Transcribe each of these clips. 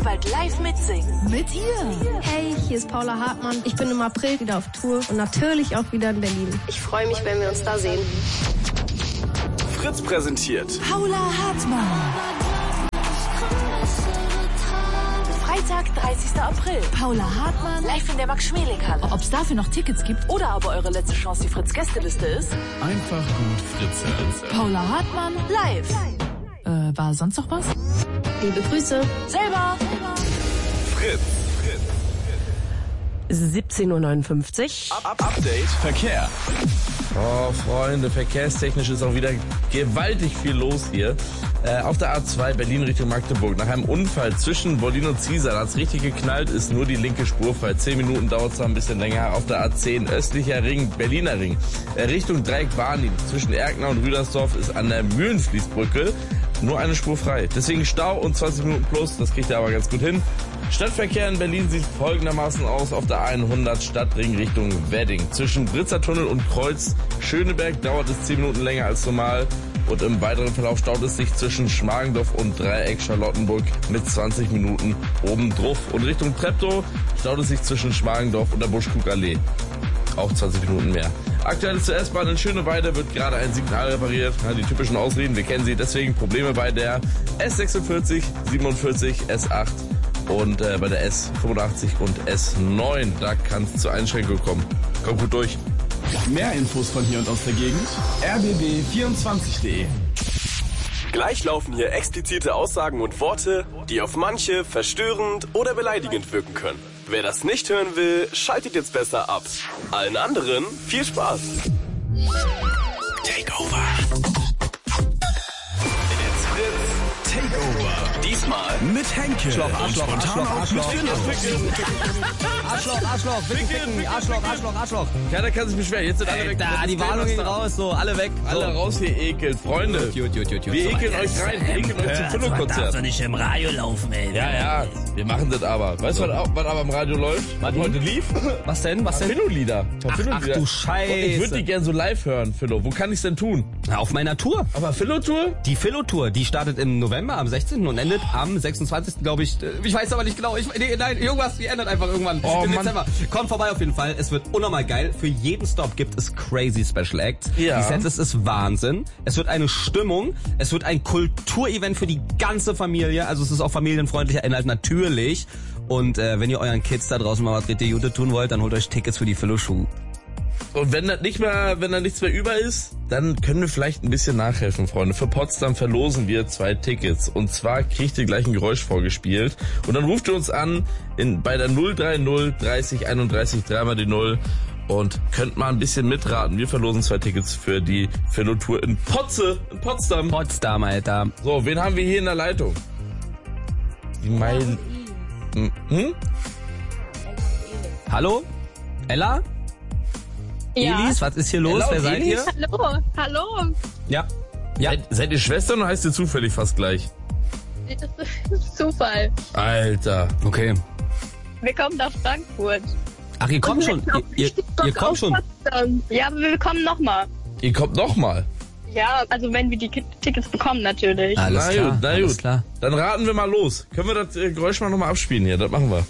bald live mitsingen. Mit ihr. Hey, hier ist Paula Hartmann. Ich bin im April wieder auf Tour und natürlich auch wieder in Berlin. Ich freue mich, wenn wir uns da sehen. Fritz präsentiert Paula Hartmann. Freitag, 30. April. Paula Hartmann. Live in der Max-Schmeling-Halle. Ob es dafür noch Tickets gibt? Oder aber eure letzte Chance die Fritz-Gästeliste ist. Einfach gut Fritz hören. Paula Hartmann. Live. War sonst noch was? Liebe Grüße. Selber. Fritz. 17:59 Uhr. Update Verkehr. Oh, Freunde, verkehrstechnisch ist auch wieder gewaltig viel los hier. Auf der A2 Berlin Richtung Magdeburg. Nach einem Unfall zwischen Wollin und Ziesal hat es richtig geknallt, ist nur die linke Spur frei. 10 Minuten dauert es ein bisschen länger. Auf der A10 östlicher Ring, Berliner Ring. Richtung Dreieck Barnim zwischen Erkner und Rüdersdorf ist an der Mühlenfließbrücke nur eine Spur frei. Deswegen Stau und 20 Minuten plus, das kriegt ihr aber ganz gut hin. Stadtverkehr in Berlin sieht folgendermaßen aus. Auf der 100 Stadtring Richtung Wedding. Zwischen Britzertunnel und Kreuz Schöneberg dauert es 10 Minuten länger als normal. Und im weiteren Verlauf staut es sich zwischen Schmargendorf und Dreieck Charlottenburg mit 20 Minuten obendrauf. Und Richtung Treptow staut es sich zwischen Schmargendorf und der Buschkuckallee. Auch 20 Minuten mehr. Aktuell ist zur S-Bahn in Schöneweide, wird gerade ein Signal repariert. Ja, die typischen Ausreden, wir kennen sie. Deswegen Probleme bei der S46, 47, S8 und bei der S85 und S9. Da kann es zu Einschränkungen kommen. Kommt gut durch. Mehr Infos von hier und aus der Gegend. rbb24.de. Gleich laufen hier explizite Aussagen und Worte, die auf manche verstörend oder beleidigend wirken können. Wer das nicht hören will, schaltet jetzt besser ab. Allen anderen viel Spaß. Takeover. It's Fritz Takeover. Diesmal mit Henke. Arschloch. Keiner kann sich beschweren. Jetzt sind alle weg. Da, die Warnung ging raus, so, alle weg. So. Alle raus hier ekeln. Freunde, wir ekeln euch rein. Wir ekeln euch zum Philo-Konzert. Darfst doch nicht im Radio laufen, ey. Ja, wir machen das aber. Weißt du, was aber im Radio läuft? Was heute lief? Was denn? Philo-Lieder. Ach du Scheiße. Ich würde die gern so live hören, Philo. Wo kann ich's denn tun? Na, auf meiner Tour. Aber Philo-Tour? Die Philo-Tour, die startet im November, am 16. und endet am 26. glaube ich. Ich weiß aber nicht genau. Nein, irgendwas, die ändert einfach irgendwann. Im Dezember. Kommt vorbei auf jeden Fall. Es wird unnormal geil. Für jeden Stop gibt es crazy Special Acts. Ja. Die Setlist ist Wahnsinn. Es wird eine Stimmung. Es wird ein Kulturevent für die ganze Familie. Also es ist auch familienfreundlicher Inhalt natürlich. Und wenn ihr euren Kids da draußen mal was richtig Gutes tun wollt, dann holt euch Tickets für die Philo-Show. Und wenn da nichts mehr über ist, dann können wir vielleicht ein bisschen nachhelfen, Freunde. Für Potsdam verlosen wir 2 Tickets. Und zwar kriegt ihr gleich ein Geräusch vorgespielt. Und dann ruft ihr uns an bei der 030 30 31 3 die 0 und könnt mal ein bisschen mitraten. Wir verlosen 2 Tickets für die Philo-Tour in Potsdam. Potsdam, Alter. So, wen haben wir hier in der Leitung? Hallo? Ella? Ja. Elis, was ist hier los? Ella, Wer seid Elis? ihr? Hallo. Ja. Seid ihr Schwestern oder heißt ihr zufällig fast gleich? Das ist Zufall. Alter. Okay. Wir kommen nach Frankfurt. Ach, ihr kommt schon. Ihr kommt schon. Ja, aber wir kommen nochmal. Ihr kommt nochmal. Ja, also wenn wir die Tickets bekommen, natürlich. Alles klar. Na Alles gut. klar. Dann raten wir mal los. Können wir das Geräusch mal nochmal abspielen hier? Das machen wir.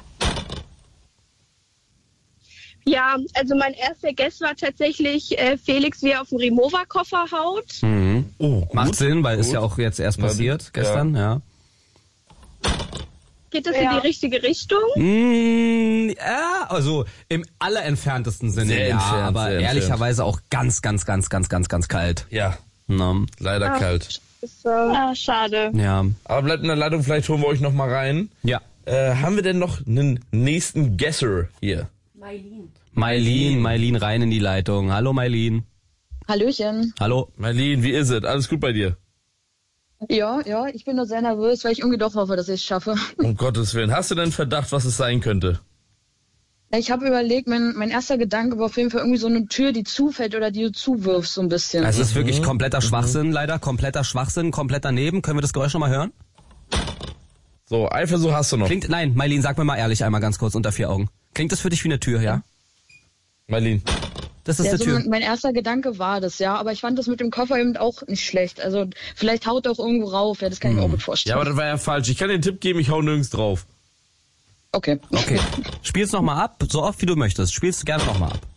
Ja, also mein erster Guess war tatsächlich Felix, wie er auf den Remover-Koffer haut. Mhm. Oh, gut. Macht Sinn, weil ist ja auch jetzt erst passiert, gestern, ja. Geht das in die richtige Richtung? Ja, also im allerentferntesten Sinne, Sehr ja, entfernt, aber sehr ehrlicherweise auch ganz kalt. Ja, Na, leider kalt. Schade. ja. Aber bleibt in der Leitung, vielleicht holen wir euch nochmal rein. Ja. Haben wir denn noch einen nächsten Guesser hier? Mailin rein in die Leitung. Hallo Mailin. Hallöchen. Hallo. Marlene, wie ist es? Alles gut bei dir? Ja, ich bin nur sehr nervös, weil ich irgendwie doch hoffe, dass ich es schaffe. Um Gottes Willen. Hast du denn Verdacht, was es sein könnte? Ich habe überlegt, mein erster Gedanke war auf jeden Fall irgendwie so eine Tür, die zufällt oder die du zuwirfst, so ein bisschen. Es ist wirklich kompletter Schwachsinn, leider. Kompletter Schwachsinn, komplett daneben. Können wir das Geräusch nochmal hören? So, Eifersucht hast du noch. Nein, Mailin, sag mir mal ehrlich einmal ganz kurz unter 4 Augen. Klingt das für dich wie eine Tür, ja? Marlene. Das ist Ja, die so Tür. mein erster Gedanke war das, ja. Aber ich fand das mit dem Koffer eben auch nicht schlecht. Also vielleicht haut er auch irgendwo rauf, ja, das kann ich mir auch gut Ja, vorstellen. aber das war ja falsch. Ich kann dir einen Tipp geben, ich hau nirgends drauf. Okay. Okay. Spiel's nochmal ab, so oft wie du möchtest. Spiel's gerne nochmal ab.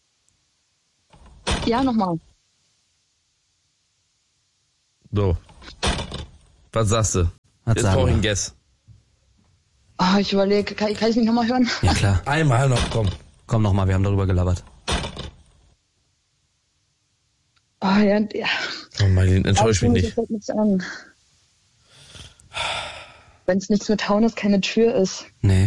Ja, nochmal. So. Was sagst du? Was Jetzt sagen brauche ich wir? einen Guess. Ah, ich überlege, kann ich nicht nochmal hören? Ja, klar. Einmal noch, komm. Komm nochmal, wir haben darüber gelabert. Ah, ja. Oh, Marlene, enttäusch mich nicht. Fällt nichts an. Wenn es nichts mit Hauen ist, keine Tür ist. Nee.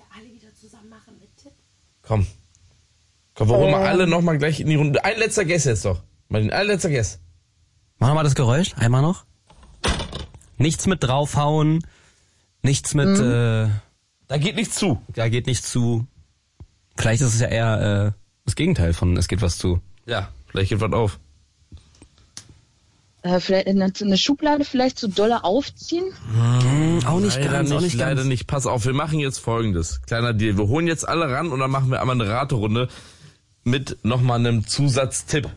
Komm. Komm, warum wir alle nochmal gleich in die Runde. Ein letzter Guess jetzt doch. Marlene, ein letzter Guess. Mach nochmal das Geräusch, einmal noch. Nichts mit draufhauen, nichts mit, Da geht nichts zu. da geht nichts zu. Vielleicht ist es ja eher das Gegenteil von es geht was zu. Ja, vielleicht geht was auf. Vielleicht eine Schublade vielleicht so doller aufziehen? Auch nicht Leider ganz, auch nicht, nicht leider ganz. nicht. Pass auf, wir machen jetzt Folgendes. Kleiner Deal. Wir holen jetzt alle ran und dann machen wir einmal eine Raterunde mit nochmal einem Zusatztipp.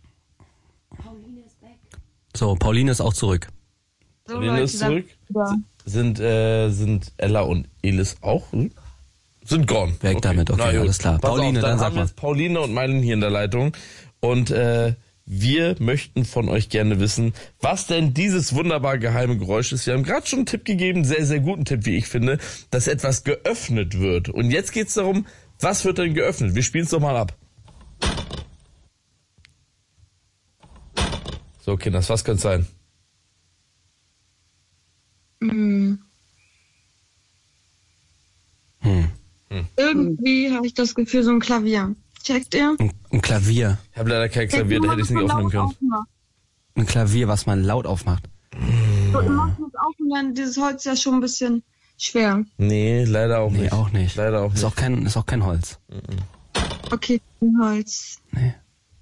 So, Pauline ist auch zurück. Pauline ist zurück. Sind Ella und Elis auch? Sind gone. Weg damit, okay, Na gut. alles klar. Pass Pauline, auf, dann dann sag haben wir mal. jetzt Pauline und Marlene hier in der Leitung. Und wir möchten von euch gerne wissen, was denn dieses wunderbar geheime Geräusch ist. Wir haben gerade schon einen Tipp gegeben, sehr, sehr guten Tipp, wie ich finde, dass etwas geöffnet wird. Und jetzt geht's darum, was wird denn geöffnet? Wir spielen es doch mal ab. So, Kinders, was könnte es sein? Irgendwie habe ich das Gefühl, so ein Klavier. Checkt ihr? Ein Klavier. Ich habe leider kein Klavier, da hätte ich es nicht aufnehmen können. Ein Klavier, was man laut aufmacht. So, machst du es auf und dann dieses Holz ist ja schon ein bisschen schwer. Nee, leider auch Nee, nicht. auch nicht. Leider auch nicht. Ist auch kein Holz. Okay, ein Holz. Nee.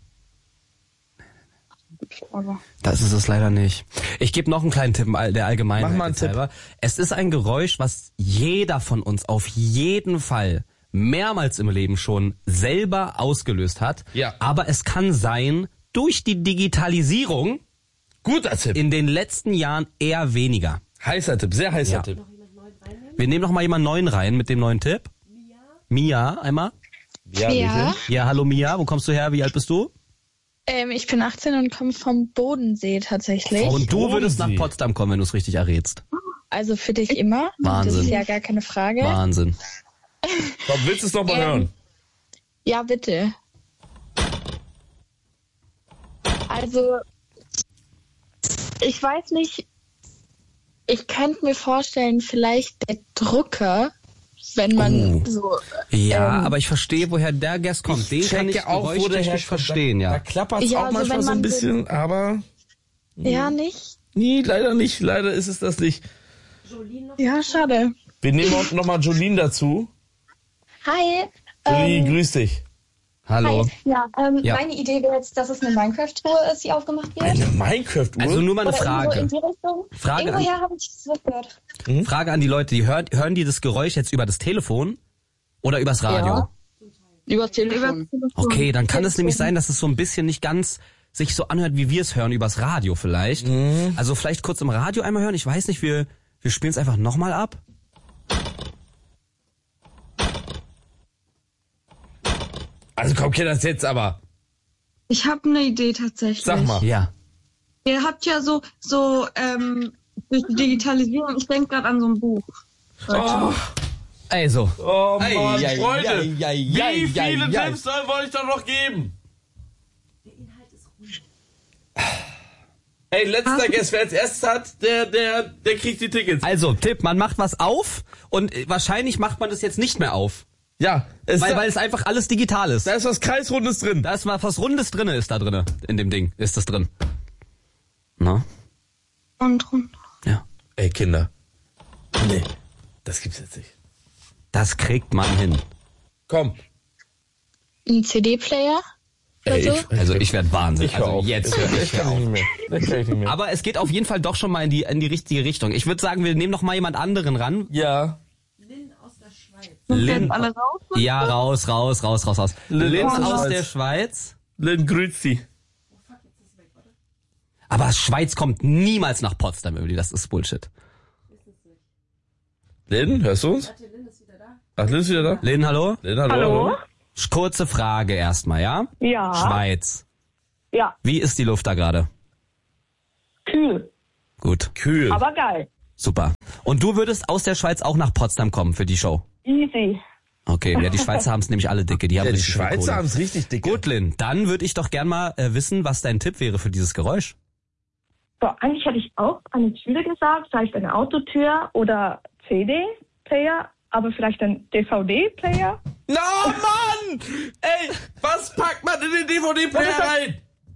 Aber Das ist es leider nicht. Ich gebe noch einen kleinen Tipp, der Allgemeinheit Mach mal einen Tipp. halber. Es ist ein Geräusch, was jeder von uns auf jeden Fall mehrmals im Leben schon selber ausgelöst hat. Ja. Aber es kann sein, durch die Digitalisierung Guter Tipp. in den letzten Jahren eher weniger. Heißer Tipp, sehr heißer Ja. Tipp. Wir nehmen noch mal jemanden neuen rein mit dem neuen Tipp. Mia, einmal. Ja, bitte. Ja, hallo Mia, wo kommst du her? Wie alt bist du? Ich bin 18 und komme vom Bodensee tatsächlich. Und du würdest nach Bodensee. Potsdam kommen, wenn du es richtig errätst. Also für dich immer. Wahnsinn. Das ist ja gar keine Frage. Wahnsinn. Komm, willst du es nochmal hören? Ja, bitte. Also, ich weiß nicht, ich könnte mir vorstellen, vielleicht der Drucker, wenn man so... Ja, aber ich verstehe, woher der Guess kommt. Den kann ich geräuschtechnisch verstehen, Da ja. klappert es Ja, auch also manchmal wenn so ein man bisschen, aber Ja, nicht? nee, leider nicht. Leider ist es das nicht. Ja, schade. Wir nehmen auch nochmal Jolene dazu. Hi. Jolene, grüß dich. Hallo. Ja, Ja. meine Idee wäre jetzt, dass es eine Minecraft-Truhe ist, die aufgemacht wird. Eine Minecraft-Uhr? Also nur mal eine Oder irgendwo Frage. in die Richtung. Frage Irgendwoher habe ich das gehört. Frage an die Leute, die hören die das Geräusch jetzt über das Telefon oder übers Radio? Ja. Übers Telefon. Okay, dann kann es nämlich sein, dass es so ein bisschen nicht ganz sich so anhört, wie wir es hören, übers Radio vielleicht. Also vielleicht kurz im Radio einmal hören, ich weiß nicht, wir spielen es einfach nochmal ab. Also komm, Kinders, jetzt aber. Ich habe eine Idee tatsächlich. Sag mal. Ja. Ihr habt ja so durch die Digitalisierung, ich denke gerade an so ein Buch. Also. Oh Mann, Ei, Freunde, ei, ei, wie ei, viele ei, ei. Tipps wollte ich da noch geben? Ey, letzter Guest, wer als erstes hat, der kriegt die Tickets. Also, Tipp, man macht was auf und wahrscheinlich macht man das jetzt nicht mehr auf. Ja, Weil es einfach alles digital ist. da ist was Kreisrundes drin. Da ist mal was Rundes drinne, ist da drinne. In dem Ding ist das drin. Na? Und Ja. Ey, Kinder. Nee, das gibt's jetzt nicht. Das kriegt man hin. Komm. Ein CD-Player? Ey, Also ich werde wahnsinnig. ich hör Also auf. jetzt hör ich kann auf. nicht mehr. Das kann ich nicht mehr. Aber es geht auf jeden Fall doch schon mal in die richtige Richtung. Ich würde sagen, wir nehmen noch mal jemand anderen ran. Ja. Lynn. alle raus? Ja, raus. Lynn aus der aus Schweiz. der Schweiz. Lynn, grüß Sie. Aber Schweiz kommt niemals nach Potsdam, irgendwie. Das ist Bullshit. Lynn, hörst du uns? Ach, Lynn ist wieder da? Lynn, hallo? Lynn, hallo? Kurze Frage erstmal, ja? Ja. Schweiz. Ja. Wie ist die Luft da gerade? Kühl. Gut. Kühl. Aber geil. Super. Und du würdest aus der Schweiz auch nach Potsdam kommen für die Show? Easy. Okay, ja, die Schweizer haben es nämlich alle dicke. Die Ja, die richtig viel Schweizer Kohle. haben es richtig dicke. Gut, Lynn, dann würde ich doch gern mal wissen, was dein Tipp wäre für dieses Geräusch. So, eigentlich hätte ich auch eine Tür gesagt, vielleicht eine Autotür oder CD-Player, aber vielleicht ein DVD-Player. No, Mann! Ey, was packt man in den DVD-Player rein?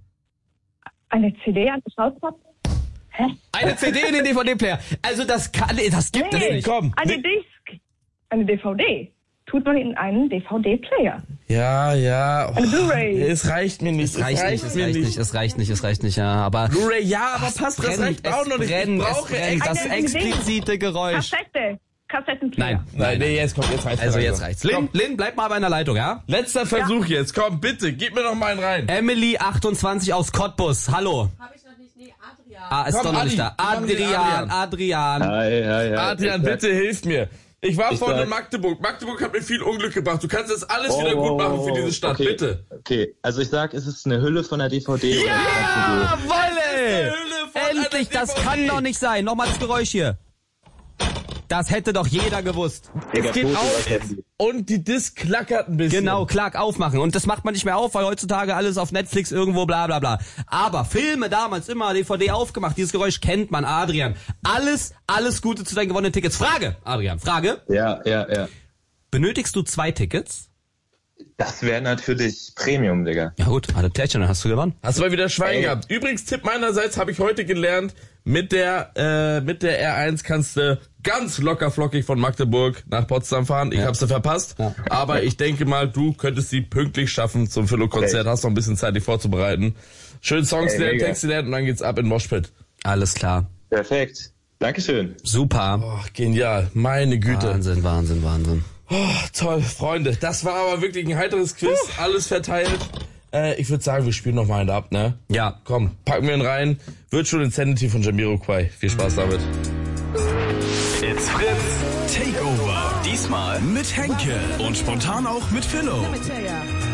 Eine CD an der Schallplatte? Hä? Eine CD in den DVD-Player. Also das gibt es nicht. Komm. Eine Disc. Eine DVD. Tut man in einen DVD-Player. Ja. Eine Blu-ray. Es reicht mir nicht. Es reicht nicht, ja. Aber Blu-ray, ja, aber passt, das reicht auch noch nicht. Das explizite Geräusch. Kassettenplayer. Nein, jetzt reicht's. Also jetzt reicht's. Lynn, bleib mal bei einer Leitung, ja? Letzter Versuch jetzt. Komm, bitte, gib mir noch mal einen rein. Emily, 28 aus Cottbus. Hallo. Hab ich noch nicht. Nee, Adrian. Ist doch noch nicht da. Adrian. Hi. Adrian, bitte hilf mir. Ich war vorhin in Magdeburg. Magdeburg hat mir viel Unglück gebracht. Du kannst das alles wieder gut machen für diese Stadt, okay. bitte. Okay, also ich sag, ist es eine Hülle von der DVD? Ja, Wolle! Endlich, das kann doch nicht sein. Nochmal das Geräusch hier. Das hätte doch jeder gewusst. Es geht auf und die Disc klackert ein bisschen. Genau, klack aufmachen. Und das macht man nicht mehr auf, weil heutzutage alles auf Netflix irgendwo bla bla bla. Aber Filme damals immer DVD aufgemacht. Dieses Geräusch kennt man, Adrian. Alles Gute zu deinen gewonnenen Tickets. Frage, Adrian, Frage. Ja. Benötigst du 2 Tickets? Das wäre natürlich Premium, Digga. Ja gut, alle Plättchen, dann hast du gewonnen. Hast du mal wieder Schwein gehabt. Übrigens, Tipp meinerseits habe ich heute gelernt, mit der R1 kannst du ganz locker flockig von Magdeburg nach Potsdam fahren. Ich hab's dir verpasst. Ja. Aber ich denke mal, du könntest sie pünktlich schaffen zum Philo-Konzert. Hast noch ein bisschen Zeit, dich vorzubereiten. Schön Songs lernen, Texte lernen und dann geht's ab in Moshpit. Alles klar. Perfekt. Dankeschön. Super. Oh, genial. Meine Güte. Wahnsinn. Oh, toll, Freunde. Das war aber wirklich ein heiteres Quiz. Alles verteilt. Ich würde sagen, wir spielen noch mal einen ab, ne? Ja. Komm, packen wir ihn rein. Virtual Insanity von Jamiroquai. Viel Spaß damit. It's Fritz Takeover. Diesmal mit Henke und spontan auch mit Philo.